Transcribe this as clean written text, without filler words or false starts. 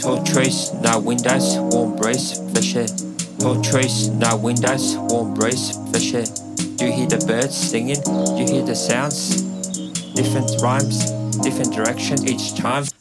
Tall trees, no windows, warm breeze, fresh air. Tall trees, no windows, warm breeze, fresh air. Do you hear the birds singing? Do you hear the sounds? Different rhymes, different direction each time.